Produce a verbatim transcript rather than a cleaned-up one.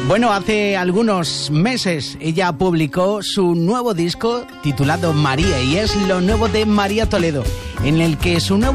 Bueno, hace algunos meses ella publicó su nuevo disco titulado María, y es lo nuevo de María Toledo, en el que su nuevo